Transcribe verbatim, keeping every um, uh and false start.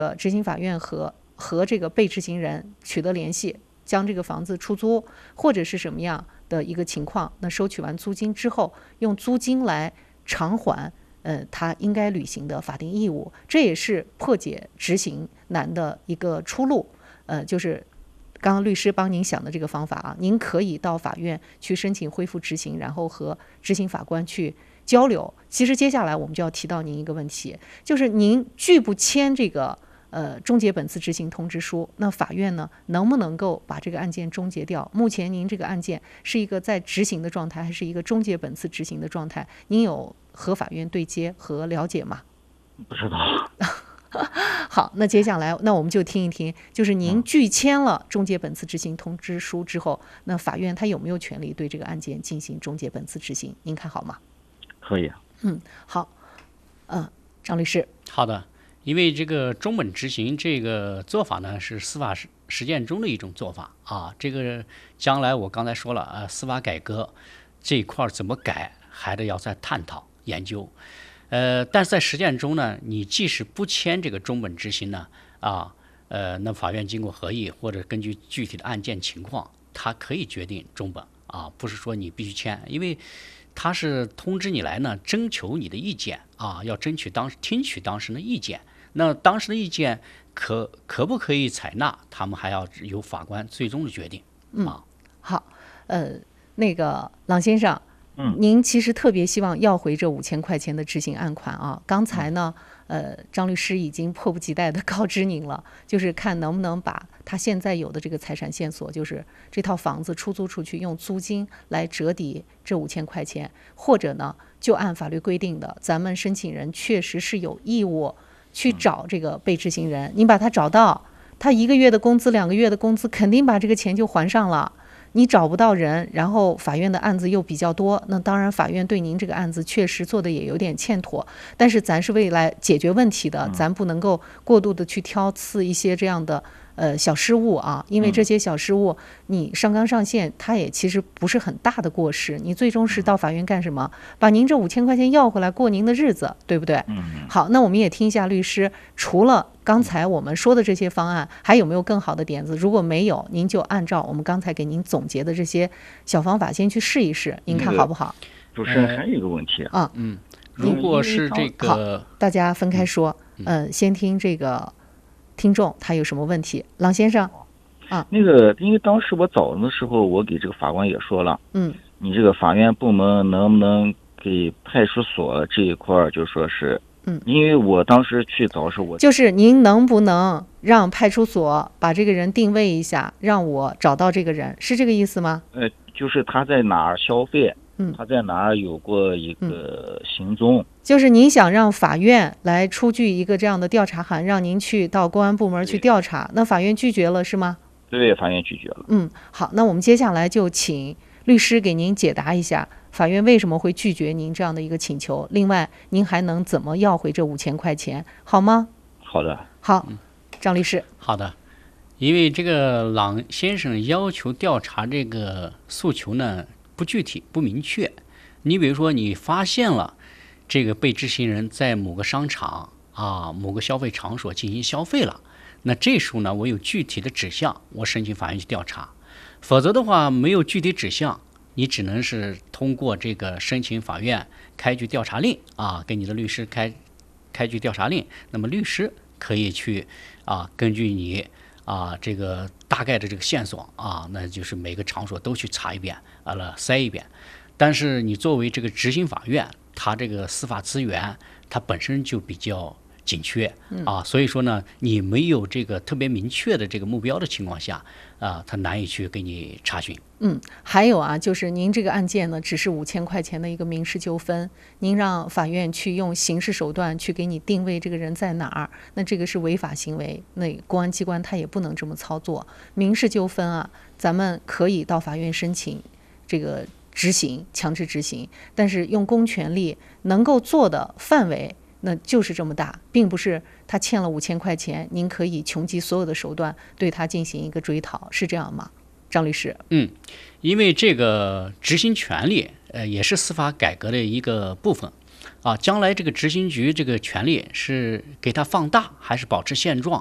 呃执行法院和和这个被执行人取得联系，将这个房子出租或者是什么样的一个情况，那收取完租金之后，用租金来偿还呃他应该履行的法定义务，这也是破解执行难的一个出路。呃，就是刚刚律师帮您想的这个方法啊，您可以到法院去申请恢复执行，然后和执行法官去交流。其实接下来我们就要提到您一个问题，就是您拒不签这个呃终结本次执行通知书，那法院呢能不能够把这个案件终结掉？目前您这个案件是一个在执行的状态，还是一个终结本次执行的状态？您有和法院对接和了解吗？ 不知道。 好，那接下来那我们就听一听，就是您拒签了终结本次执行通知书之后，那法院他有没有权利对这个案件进行终结本次执行？您看好吗？ 可以。 嗯，好。嗯、呃，张律师。 好的，因为这个终本执行这个做法呢，是司法实实践中的一种做法啊。这个将来我刚才说了啊，司法改革这一块怎么改，还得要再探讨研究。呃，但是在实践中呢，你即使不签这个终本执行呢，啊，呃，那法院经过合议或者根据具体的案件情况，它可以决定终本啊，不是说你必须签，因为它是通知你来呢，征求你的意见啊，要争取当听取当事人的意见。那当事人的意见可可不可以采纳，他们还要由法官最终的决定啊。 嗯，好，呃，那个郎先生。 嗯， 您其实特别希望要回这五千块钱的执行案款啊。刚才呢，呃，张律师已经迫不及待地告知您了，就是看能不能把他现在有的这个财产线索，就是这套房子出租出去，用租金来折抵这五千块钱，或者呢，就按法律规定的，咱们申请人确实是有义务去找这个被执行人，您把他找到，他一个月的工资、两个月的工资，肯定把这个钱就还上了。你找不到人，然后法院的案子又比较多，那当然法院对您这个案子确实做的也有点欠妥，但是咱是为了解决问题的，咱不能够过度的去挑刺一些这样的呃小失误啊，因为这些小失误你上纲上线，它也其实不是很大的过失，你最终是到法院干什么？把您这五千块钱要回来过您的日子，对不对？好，那我们也听一下律师，除了刚才我们说的这些方案，还有没有更好的点子？如果没有，您就按照我们刚才给您总结的这些小方法先去试一试，您看好不好？ 主持人还有一个问题啊， 嗯，如果是这个， 大家分开说，嗯、呃，先听这个听众他有什么问题，郎先生。啊， 那个，因为当时我找的时候，我给这个法官也说了， 嗯， 你这个法院部门能不能给派出所这一块儿，就说是。 嗯， 因为我当时去找时候，我就是您能不能让派出所把这个人定位一下，让我找到这个人，是这个意思吗？ 呃，就是他在哪儿消费， 嗯， 他在哪儿有过一个行踪， 嗯、就是您想让法院来出具一个这样的调查函，让您去到公安部门去调查，那法院拒绝了是吗？ 对，法院拒绝了。 嗯，好，那我们接下来就请律师给您解答一下。法院为什么会拒绝您这样的一个请求？另外，您还能怎么要回这五千块钱，好吗？ 好的， 好，张律师。 好的，因为这个郎先生要求调查这个诉求呢不具体不明确。你比如说，你发现了这个被执行人在某个商场啊、某个消费场所进行消费了，那这时候呢，我有具体的指向，我申请法院去调查。否则的话，没有具体指向。你只能是通过这个申请法院开具调查令啊，给你的律师开开具调查令。那么律师可以去啊，根据你啊这个大概的这个线索啊，那就是每个场所都去查一遍啊了筛一遍。但是你作为这个执行法院，它这个司法资源它本身就比较紧缺啊，所以说呢，你没有这个特别明确的这个目标的情况下啊，它难以去给你查询。 嗯，还有啊，就是您这个案件呢，只是五千块钱的一个民事纠纷，您让法院去用刑事手段去给你定位这个人在哪儿，那这个是违法行为，那公安机关他也不能这么操作。民事纠纷啊，咱们可以到法院申请这个执行，强制执行，但是用公权力能够做的范围那就是这么大，并不是他欠了五千块钱，您可以穷极所有的手段对他进行一个追讨，是这样吗？张律师。 嗯，因为这个执行权利，呃，也是司法改革的一个部分， 啊，将来这个执行局这个权力是给它放大还是保持现状？